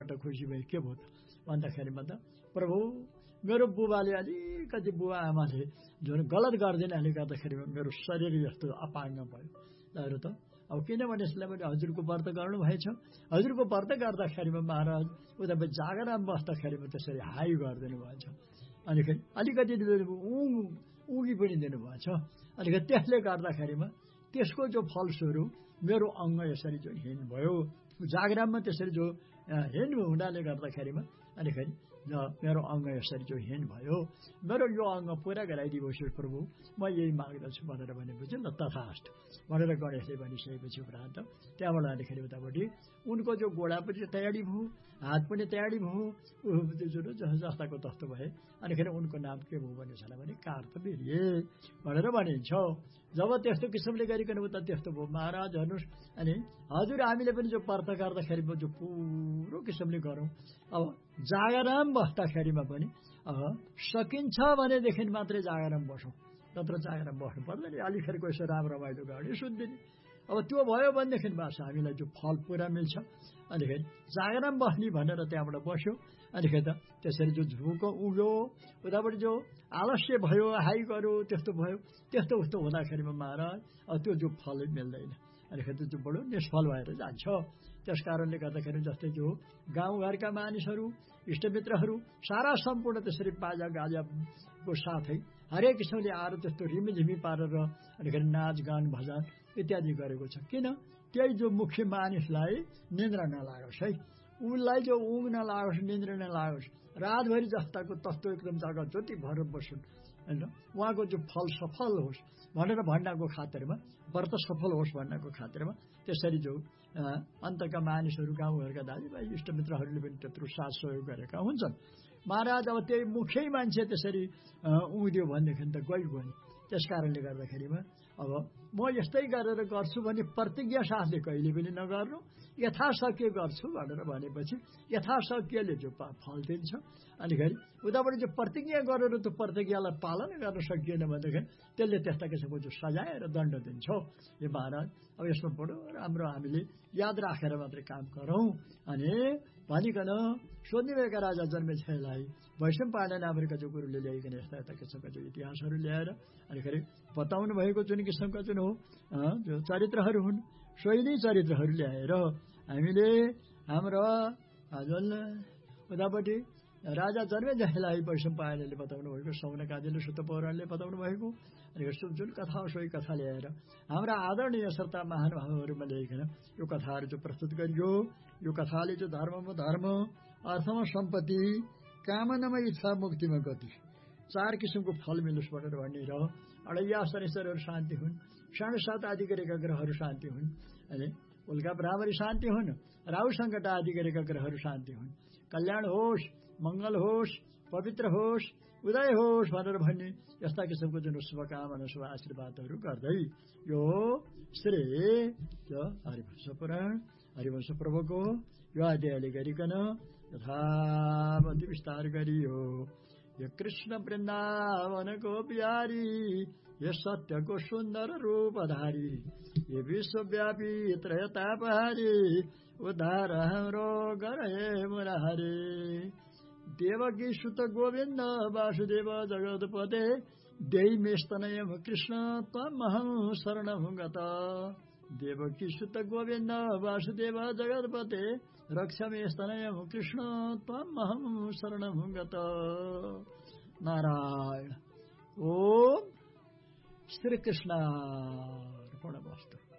त खुसी भए के भयो त भन्दाखेरिमा त प्रभु मेरो बुबाले अलिकति बुबा आमाले जुन गलत गरिदिनाले गर्दाखेरिमा मेरो शरीर यस्तो अपाङ्ग भयो ल त अब किनभने यसलाई पनि हजुरको व्रत गर्नु भएछ हजुरको व्रत गर्दाखेरिमा महाराज उता जागराम बस्दाखेरिमा त्यसरी हाई गरिदिनु भएछ अनिखेरि अलिकति उगी पनि दिनुभएछ अनिखेरि त्यसले गर्दाखेरिमा त्यसको जो फलस्वरूप मेरो अङ्ग यसरी जो हिँड भयो जागराममा त्यसरी जो हिँड हुनाले गर्दाखेरिमा अनिखेरि मेरो अङ्ग यसरी जो हिँड भयो मेरो यो अङ्ग पुरा गराइदिनुहोस् प्रभु म यही माग्दछु भनेर भनेपछि ल तथास्तु भनेर गणेशले भनिसकेपछि उपरान्त त्यहाँबाट अनिखेरि उतापट्टि उनको जो गोडा पनि तयारी भयो हात पनि तयारी भयो जस्ताको तस्तो भए अनिखेरि उनको नाम के भयो भनेछ भने कार्तवीर्य भनेर भनिन्छ जब त्यस्तो किसिमले गरिकन उता त्यस्तो भयो महाराज हेर्नुहोस् अनि हजुर हामीले पनि जो व्रत गर्दाखेरिमा जो पुरो किसिमले गरौँ अब जागराम बस्दाखेरिमा पनि सकिन्छ भनेदेखि मात्रै जागराम बसौँ नत्र जागराम बस्नु पर्दैन अलिखेरको यसो राम्रो रमाइलो गाडी सुन्दिने अब त्यो भयो भनेदेखि बास हामीलाई जो फल पुरा मिल्छ अनिखेरि जागराम बस्ने भनेर त्यहाँबाट बस्यो अनिखेरि त त्यसरी जो झुको उग्यो उताबाट जो आलस्य भयो हाई गर्यो त्यस्तो भयो त्यस्तो उस्तो हुँदाखेरिमा महाराज अब त्यो जो फलै मिल्दैन अनिखेरि त जो बडो निष्फल भएर जान्छ त्यस कारणले गर्दाखेरि जस्तै जो गाउँघरका मानिसहरू इष्टमित्रहरू सारा सम्पूर्ण त्यसरी बाजा गाजाको साथै हरेक किसिमले आएर त्यस्तो रिमिझिमी पारेर अनिखेरि नाचगान भजन इत्यादि गरेको छ किन त्यही जो मुख्य मानिसलाई निन्द्रा नलागोस् है उसलाई जो ऊँग नलागोस् निन्द्रा नलागोस् रातभरि जस्ताको तस्तो एकदम जग्गा जति भएर बसुन् होइन उहाँको जो फल सफल होस् भनेर भन्नको खातिरमा व्रत सफल होस् भन्नको खातिरमा त्यसरी जो अन्तका मानिसहरू गाउँघरका दाजुभाइ इष्टमित्रहरूले पनि त्यत्रो साथ सहयोग गरेका हुन्छन् महाराज अब त्यही मुख्य मान्छे त्यसरी उम्दियो भनेदेखि त गइगयो नि त्यस कारणले गर्दाखेरिमा अब म यस्तै गरेर गर्छु भने प्रतिज्ञा साथले कहिले पनि नगर्नु यथाशक्य गर्छु भनेर भनेपछि यथाशक्यले जो फल दिन्छ अनिखेरि उताबाट जो प्रतिज्ञा गरेर त्यो प्रतिज्ञालाई पालन गर्न सकिएन भनेदेखि त्यसले त्यस्ता किसिमको जो सजाय र दण्ड दिन्छ यो महाराज अब यसमा बडो राम्रो हामीले याद राखेर मात्रै काम गरौँ अनि भनिकन सोध्ने भएका राजा जन्मेछलाई वैष्णव पाण्डे नामका जो गुरुले ल्याइकन यस्ता यस्ता किसिमका जो इतिहासहरू ल्याएर अनिखेरि बताउनु भएको जुन किसिमका जुन हो जो चरित्रहरू हुन् सोही नै चरित्रहरू ल्याएर हामीले हाम्रो जुन उतापट्टि राजा जन्मेजयलाई वैष्णव पाण्डेले बताउनु भएको सौनकादिले सुत पौराणले बताउनु भएको अनि जुन कथा हो सोही कथा ल्याएर हाम्रा आदरणीय श्रोता महानुभावहरूमा ल्याइकन यो कथाहरू जो प्रस्तुत गरियो यो कथाले जो धर्ममा धर्म अर्थमा सम्पत्ति कामनामा इच्छा मुक्तिमा गति चार किसिमको फल मिलोस् भनेर भन्ने र अडैया शनिश्चरहरू शान्ति हुन् साढे सात आदि गरेका ग्रहहरू शान्ति हुन् अनि उल्का भ्रामरी शान्ति हुन् राहु सङ्कट आदि गरेका ग्रहहरू शान्ति हुन् कल्याण होस् मङ्गल होस् पवित्र होस् उदय होस् भनेर भन्ने यस्ता किसिमको जुन शुभकामना शुभ आशीर्वादहरू गर्दै यो श्री हरिवंश पुराण हरिवंश प्रभुको यो अध्यायले गरिकन यथावति विस्तार गरियो यो कृष्ण वृन्दावनको प्यारी यो सत्यको सुन्दर रूपधारी यो विश्वव्यापी त्रयतापहारी उद्धार हाम्रो गरे मुरारी देवकी सुत गोविन्द वासुदेव जगतपते देहि मेस्तनयम कृष्ण त्वमहं शरणं गता देवकी सुत गोविन्द वासुदेव जगतपते रक्षमेस्तनयम कृष्ण त्वमहं शरणं गता नारायण ओम श्री कृष्णार्पणमस्तु।